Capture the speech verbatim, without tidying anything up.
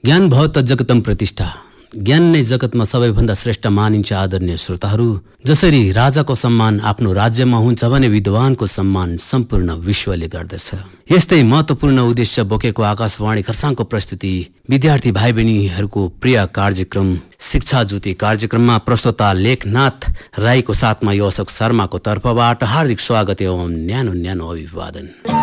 ज्ञान भयो त जगतम प्रतिष्ठा। ज्ञान नै जगतमा सबैभन्दा श्रेष्ठ मानिन्छ। आदरणीय श्रोताहरू, जसरी राजाको सम्मान आफ्नो राज्यमा हुन्छ भने विद्वानको सम्मान सम्पूर्ण विश्वले गर्दछ। यस्तै महत्त्वपूर्ण उद्देश्य बोकेको आकाशवाणी खरसाङको प्रस्तुति विद्यार्थी भाइ बहिनीहरूको प्रिय कार्यक्रम शिक्षा ज्योति कार्यक्रममा प्रस्तोता लेखनाथ राईको साथमा यो अशोक शर्माको तर्फबाट हार्दिक स्वागत एवं न्यानो न्यानो अभिवादन।